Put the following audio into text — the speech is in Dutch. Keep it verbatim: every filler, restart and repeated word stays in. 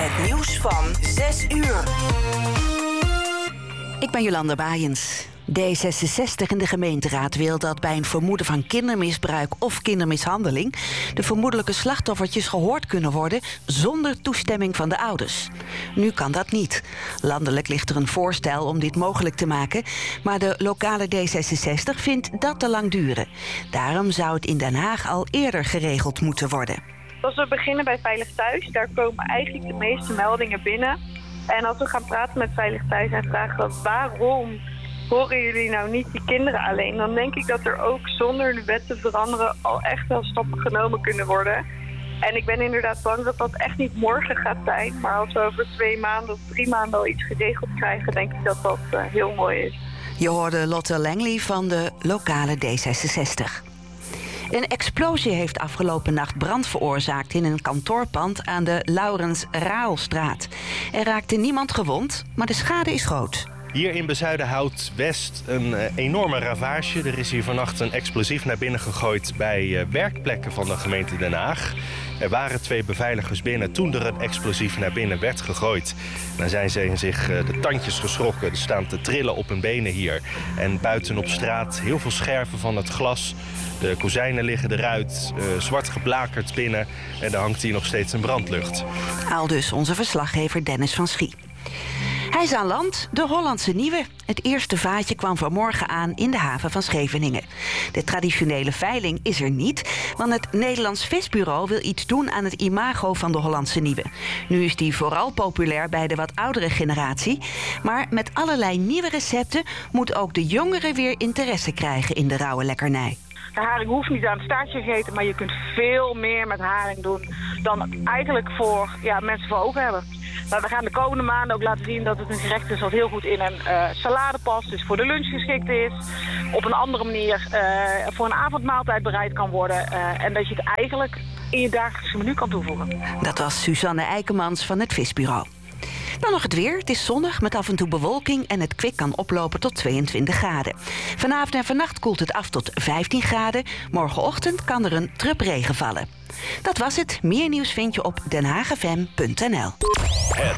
Het nieuws van zes uur. Ik ben Jolanda Baaiens. D zesenzestig in de gemeenteraad wil dat bij een vermoeden van kindermisbruik of kindermishandeling de vermoedelijke slachtoffertjes gehoord kunnen worden zonder toestemming van de ouders. Nu kan dat niet. Landelijk ligt er een voorstel om dit mogelijk te maken, maar de lokale D zesenzestig vindt dat te lang duren. Daarom zou het in Den Haag al eerder geregeld moeten worden. Als we beginnen bij Veilig Thuis, daar komen eigenlijk de meeste meldingen binnen. En als we gaan praten met Veilig Thuis en vragen waarom horen jullie nou niet die kinderen alleen, dan denk ik dat er ook zonder de wet te veranderen al echt wel stappen genomen kunnen worden. En ik ben inderdaad bang dat dat echt niet morgen gaat zijn. Maar als we over twee maanden of drie maanden al iets geregeld krijgen, denk ik dat dat uh, heel mooi is. Je hoorde Lotte Langley van de lokale D zesenzestig. Een explosie heeft afgelopen nacht brand veroorzaakt in een kantoorpand aan de Laurens-Raalstraat. Er raakte niemand gewond, maar de schade is groot. Hier in Bezuidenhout-West een uh, enorme ravage. Er is hier vannacht een explosief naar binnen gegooid bij uh, werkplekken van de gemeente Den Haag. Er waren twee beveiligers binnen toen er een explosief naar binnen werd gegooid. Dan zijn ze zich uh, de tandjes geschrokken. Ze staan te trillen op hun benen hier. En buiten op straat heel veel scherven van het glas. De kozijnen liggen eruit, uh, zwart geblakerd binnen. En er hangt hier nog steeds een brandlucht. Aldus onze verslaggever Dennis van Schie. Hij is aan land, de Hollandse Nieuwe. Het eerste vaatje kwam vanmorgen aan in de haven van Scheveningen. De traditionele veiling is er niet, want het Nederlands Visbureau wil iets doen aan het imago van de Hollandse Nieuwe. Nu is die vooral populair bij de wat oudere generatie. Maar met allerlei nieuwe recepten moet ook de jongeren weer interesse krijgen in de rauwe lekkernij. De haring hoeft niet aan het staartje gegeten, maar je kunt veel meer met haring doen dan eigenlijk voor ja, mensen voor ogen hebben. Nou, we gaan de komende maanden ook laten zien dat het een gerecht is wat heel goed in een uh, salade past, dus voor de lunch geschikt is. Op een andere manier uh, voor een avondmaaltijd bereid kan worden uh, en dat je het eigenlijk in je dagelijkse menu kan toevoegen. Dat was Suzanne Eikemans van het Visbureau. Dan nog het weer. Het is zonnig met af en toe bewolking en het kwik kan oplopen tot tweeëntwintig graden. Vanavond en vannacht koelt het af tot vijftien graden. Morgenochtend kan er een drup regen vallen. Dat was het. Meer nieuws vind je op den haag f m punt n l.